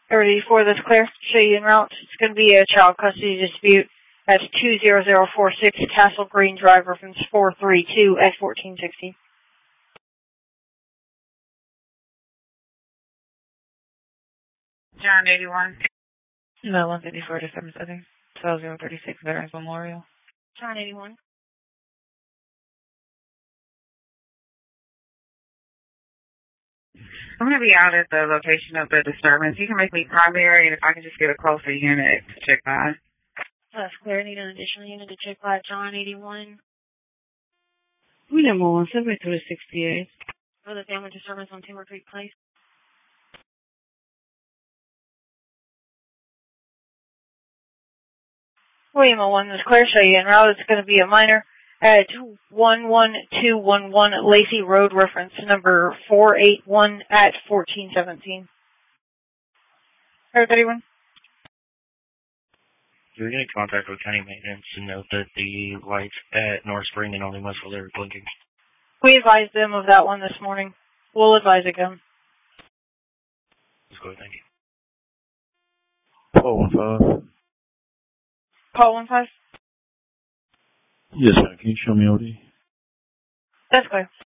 34, that's clear. Show you en route. It's going to be a child custody dispute. That's 20046 Castle Green Drive, reference 432 at 1460. John 81. No, 154 to 77. 12036 Veterans Memorial. John 81. I'm going to be out at the location of the disturbance. You can make me primary, and if I can just get a closer unit to check by. That's clear. Need an additional unit to check by John 81. We number 172 to 68. For the family disturbance on Timber Creek Place. William 01, that's clear. Show you en route. It's going to be a minor at 11211 Lacey Road, reference number 481 at 1417. 31. You're going to contact with county maintenance and note that the lights at North Spring and only Westfield are blinking. We advised them of that one this morning. We'll advise again. Let's go, thank you. Paul 15. Call 15. Yes, ma'am. Can you show me OD? That's clear.